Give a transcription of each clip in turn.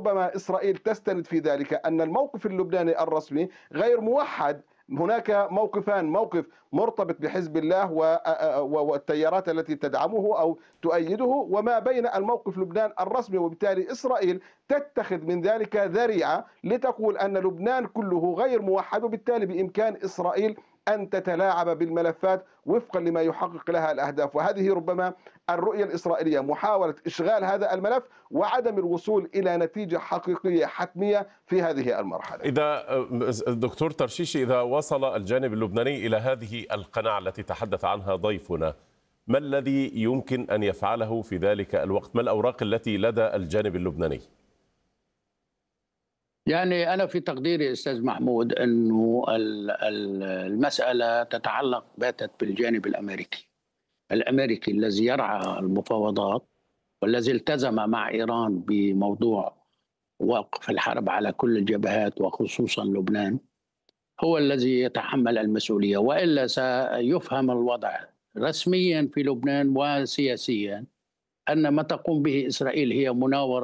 وربما إسرائيل تستند في ذلك أن الموقف اللبناني الرسمي غير موحد. هناك موقفان: موقف مرتبط بحزب الله والتيارات التي تدعمه أو تؤيده، وما بين الموقف لبنان الرسمي. وبالتالي إسرائيل تتخذ من ذلك ذريعة لتقول أن لبنان كله غير موحد، وبالتالي بإمكان إسرائيل أن تتلاعب بالملفات وفقا لما يحقق لها الأهداف. وهذه ربما الرؤية الإسرائيلية، محاولة إشغال هذا الملف وعدم الوصول إلى نتيجة حقيقية حتمية في هذه المرحلة. إذا دكتور ترشيشي، إذا وصل الجانب اللبناني إلى هذه القناعة التي تحدث عنها ضيفنا، ما الذي يمكن أن يفعله في ذلك الوقت؟ ما الأوراق التي لدى الجانب اللبناني؟ يعني أنا في تقديري أستاذ محمود أنه المسألة تتعلق باتت بالجانب الأمريكي الذي يرعى المفاوضات والذي التزم مع إيران بموضوع وقف الحرب على كل الجبهات وخصوصا لبنان، هو الذي يتحمل المسؤولية. وإلا سيفهم الوضع رسميا في لبنان وسياسيا أن ما تقوم به إسرائيل هي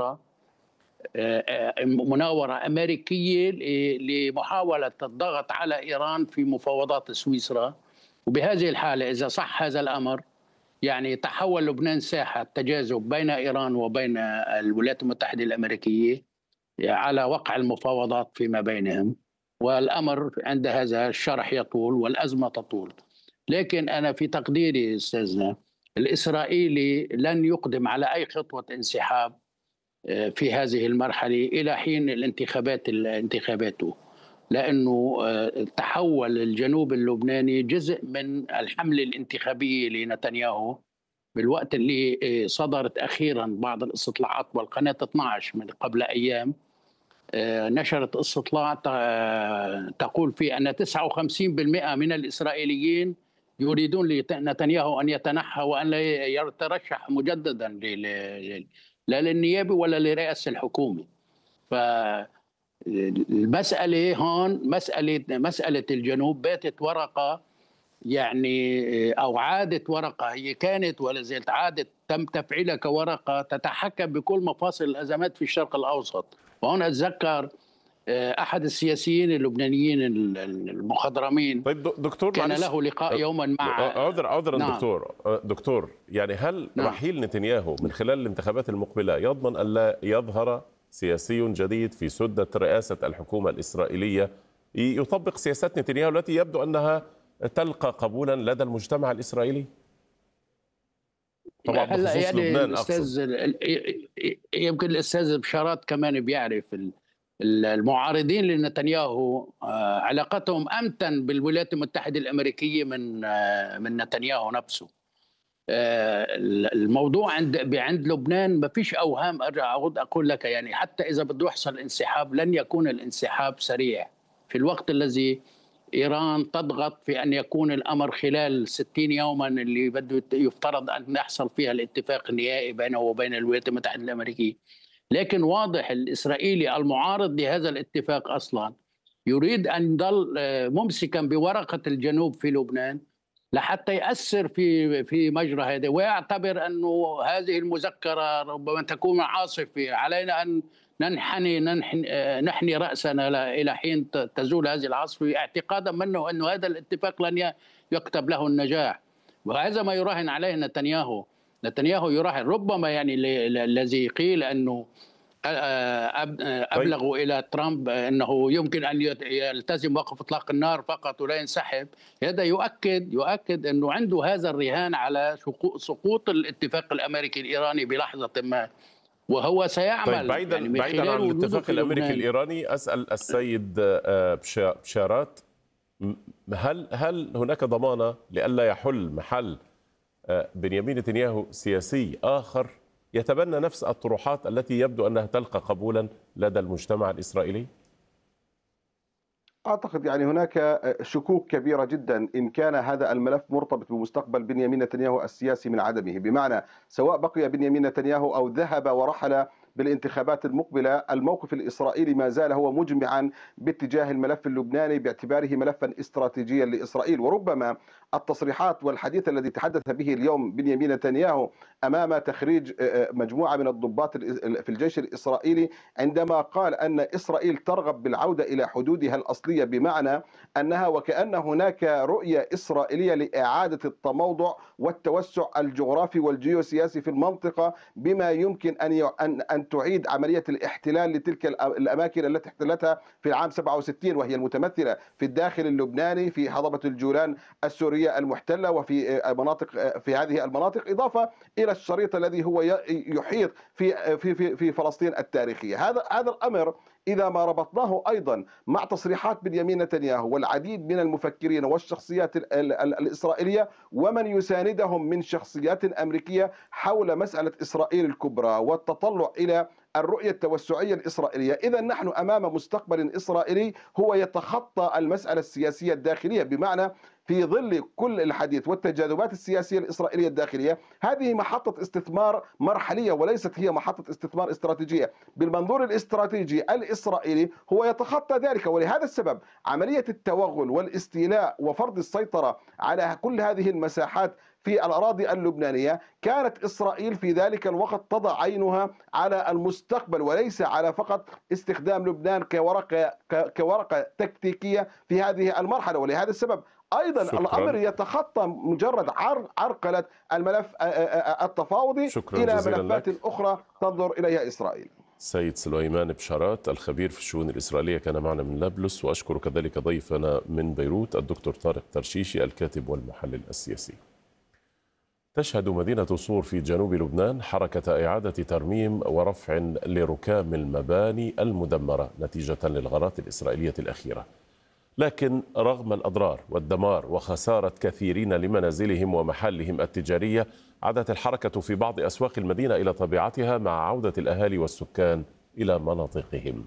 مناورة أمريكية لمحاولة الضغط على إيران في مفاوضات سويسرا. وبهذه الحالة إذا صح هذا الأمر، يعني تحول لبنان ساحة تجاذب بين إيران وبين الولايات المتحدة الأمريكية على وقع المفاوضات فيما بينهم، والأمر عند هذا الشرح يطول والأزمة تطول. لكن أنا في تقديري أستاذنا، الإسرائيلي لن يقدم على أي خطوة انسحاب في هذه المرحلة إلى حين انتخاباته، لأنه تحول الجنوب اللبناني جزء من الحملة الانتخابية لنتنياهو بالوقت اللي صدرت أخيرا بعض الاستطلاعات. والقناة 12 من قبل أيام نشرت استطلاع تقول فيه أن 59% من الإسرائيليين يريدون نتنياهو أن يتنحى وأن لا يترشح مجددا لا للنيابة ولا لرئاسة الحكومة. فالمسألة هون مسألة الجنوب باتت ورقة، يعني أو عادت ورقة، هي كانت ولا زالت عادت تم تفعيلها كورقة تتحكم بكل مفاصل الأزمات في الشرق الأوسط. وهنا أتذكر أحد السياسيين اللبنانيين المخضرمين، طيب دكتور، كان له لقاء يوما مع عذرا نعم. دكتور، يعني هل رحيل نتنياهو من خلال الانتخابات المقبلة يضمن أن لا يظهر سياسي جديد في سدة رئاسة الحكومة الإسرائيلية يطبق سياسات نتنياهو التي يبدو أنها تلقى قبولا لدى المجتمع الإسرائيلي؟ طبعا بخصوص يعني لبنان أقصد. يمكن الأستاذ بشارات كمان بيعرف المعارضين لنتنياهو علاقتهم أمتن بالولايات المتحدة الأمريكية من نتنياهو نفسه. الموضوع عند لبنان ما فيش أوهام. أرجع أعود أقول لك، يعني حتى إذا بده يحصل انسحاب لن يكون الانسحاب سريع في الوقت الذي إيران تضغط في أن يكون الأمر خلال 60 يوما اللي بده يفترض أن يحصل فيها الاتفاق النهائي بينه وبين الولايات المتحدة الأمريكية. لكن واضح الإسرائيلي المعارض لهذا الاتفاق أصلا يريد أن يظل ممسكا بورقة الجنوب في لبنان لحتى يأثر في مجرى هذا، ويعتبر أنه هذه المذكرة ربما تكون عاصفة علينا أن نحني رأسنا إلى حين تزول هذه العاصفة، اعتقادا منه أن هذا الاتفاق لن يكتب له النجاح. وهذا ما يراهن عليه نتنياهو يراهن ربما، يعني الذي قيل أنه أبلغوا إلى ترامب أنه يمكن أن يلتزم وقف إطلاق النار فقط ولا ينسحب. هذا يؤكد أنه عنده هذا الرهان على سقوط الاتفاق الأمريكي الإيراني بلحظة ما، وهو سيعمل. طيب بعيدا عن الاتفاق الأمريكي الإيراني، أسأل السيد بشارات، هل هناك ضمانة لئلا يحل محل بنيامين نتنياهو سياسي آخر يتبنى نفس الطروحات التي يبدو أنها تلقى قبولا لدى المجتمع الإسرائيلي؟ أعتقد يعني هناك شكوك كبيرة جدا إن كان هذا الملف مرتبط بمستقبل بنيامين نتنياهو السياسي من عدمه، بمعنى سواء بقي بنيامين نتنياهو أو ذهب ورحل بالانتخابات المقبلة. الموقف الإسرائيلي ما زال هو مجمعا باتجاه الملف اللبناني باعتباره ملفا استراتيجيا لإسرائيل، وربما التصريحات والحديث الذي تحدث به اليوم بنيامين نتنياهو أمام تخريج مجموعة من الضباط في الجيش الإسرائيلي عندما قال أن إسرائيل ترغب بالعودة إلى حدودها الأصلية، بمعنى أنها وكأن هناك رؤية إسرائيلية لإعادة التموضع والتوسع الجغرافي والجيوسياسي في المنطقة، بما يمكن أن تعيد عملية الاحتلال لتلك الأماكن التي احتلتها في العام 67، وهي المتمثلة في الداخل اللبناني في هضبة الجولان السورية المحتلة وفي في هذه المناطق، إضافة إلى الشريط الذي هو يحيط في فلسطين التاريخية. هذا الأمر إذا ما ربطناه أيضا مع تصريحات بنيامين نتنياهو والعديد من المفكرين والشخصيات الإسرائيلية ومن يساندهم من شخصيات أمريكية حول مسألة إسرائيل الكبرى والتطلع إلى الرؤية التوسعية الإسرائيلية، إذا نحن أمام مستقبل إسرائيلي هو يتخطى المسألة السياسية الداخلية، بمعنى في ظل كل الحديث والتجاذبات السياسية الإسرائيلية الداخلية هذه محطة استثمار مرحلية وليست هي محطة استثمار استراتيجية. بالمنظور الاستراتيجي الإسرائيلي هو يتخطى ذلك، ولهذا السبب عملية التوغل والاستيلاء وفرض السيطرة على كل هذه المساحات في الأراضي اللبنانية كانت إسرائيل في ذلك الوقت تضع عينها على المستقبل وليس على فقط استخدام لبنان كورقة تكتيكية في هذه المرحلة. ولهذا السبب أيضا الأمر يتخطى مجرد عرقلة الملف التفاوضي إلى ملفات أخرى تنظر إليها إسرائيل. سيد سليمان بشارات الخبير في الشؤون الإسرائيلية كان معنا من نابلس، وأشكر كذلك ضيفنا من بيروت الدكتور طارق ترشيشي الكاتب والمحلل السياسي. تشهد مدينة صور في جنوب لبنان حركة إعادة ترميم ورفع لركام المباني المدمرة نتيجة للغارات الإسرائيلية الأخيرة، لكن رغم الأضرار والدمار وخسارة كثيرين لمنازلهم ومحلهم التجارية، عادت الحركة في بعض أسواق المدينة إلى طبيعتها مع عودة الأهالي والسكان إلى مناطقهم.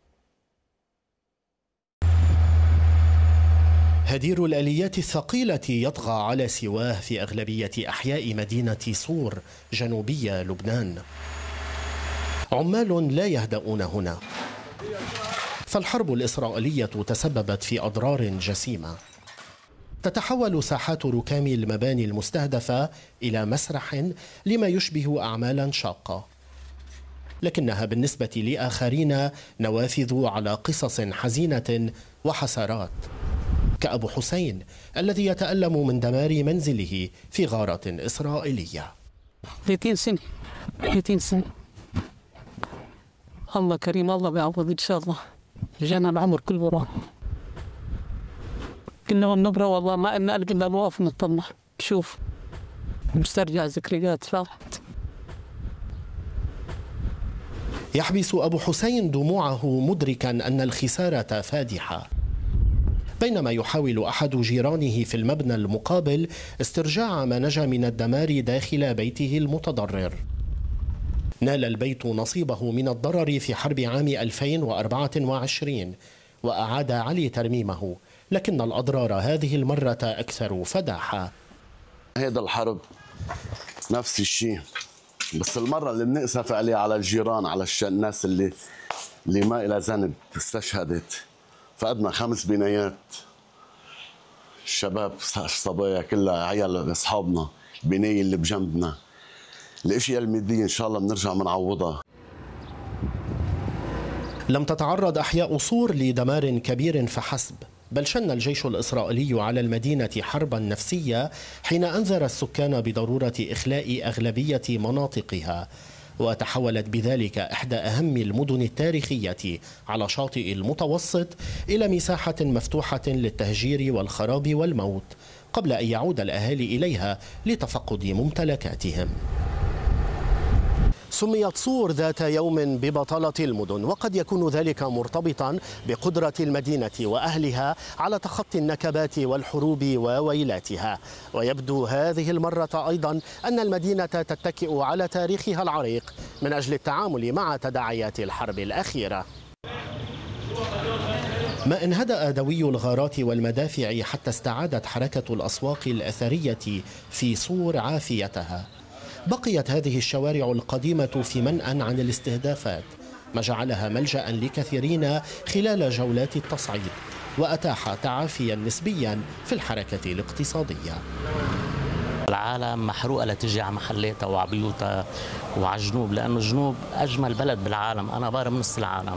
هدير الآليات الثقيلة يطغى على سواه في أغلبية أحياء مدينة صور جنوبي لبنان. عمال لا يهدؤون هنا، فالحرب الإسرائيلية تسببت في أضرار جسيمة. تتحول ساحات ركام المباني المستهدفة إلى مسرح لما يشبه أعمالا شاقة، لكنها بالنسبة لآخرين نوافذ على قصص حزينة وحسرات، كأبو حسين الذي يتألم من دمار منزله في غارة إسرائيلية. 30 سنة الله كريم، الله بيعوض إن شاء الله. جانا العمر كله راح، كنا بنبرة والله ما إن قلب إلا نواقف نطلع نشوف نسترجع ذكريات راحت. يحبس أبو حسين دموعه مدركا أن الخسارة فادحة، بينما يحاول أحد جيرانه في المبنى المقابل استرجاع ما نجا من الدمار داخل بيته المتضرر. نال البيت نصيبه من الضرر في حرب عام 2024 وأعاد علي ترميمه، لكن الأضرار هذه المرة أكثر فداحة. هذا الحرب نفس الشيء، بس المرة اللي بنأسف عليه على الجيران، على الناس اللي ما إلى ذنب استشهدت. فقدنا 5 بنايات، الشباب الصبايا كلها عيال أصحابنا، البناية اللي بجنبنا. الاشياء المادية ان شاء الله بنرجع بنعوضها. لم تتعرض احياء صور لدمار كبير فحسب، بل شن الجيش الإسرائيلي على المدينة حربا نفسية حين أنذر السكان بضرورة إخلاء أغلبية مناطقها، وتحولت بذلك إحدى أهم المدن التاريخية على شاطئ المتوسط إلى مساحة مفتوحة للتهجير والخراب والموت، قبل أن يعود الأهالي إليها لتفقد ممتلكاتهم. سميت صور ذات يوم ببطلة المدن، وقد يكون ذلك مرتبطا بقدرة المدينة وأهلها على تخطي النكبات والحروب وويلاتها. ويبدو هذه المرة أيضا أن المدينة تتكئ على تاريخها العريق من أجل التعامل مع تداعيات الحرب الأخيرة. ما إن هدأ دوي الغارات والمدافع حتى استعادت حركة الأسواق الأثرية في صور عافيتها، بقيت هذه الشوارع القديمة في منأى عن الاستهدافات، ما جعلها ملجأ لكثيرين خلال جولات التصعيد، وأتاح تعافيا نسبيا في الحركة الاقتصادية. العالم محروقة لتجي على محلاتها وعلى بيوتها وعلى الجنوب، لأنه الجنوب أجمل بلد بالعالم، أنا بارم نص العالم.